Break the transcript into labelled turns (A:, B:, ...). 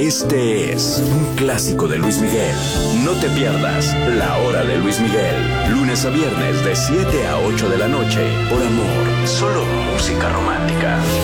A: Este es un clásico de Luis Miguel. No te pierdas La Hora de Luis Miguel. Lunes a viernes de 7 a 8 de la noche. Por Amor. Solo música romántica.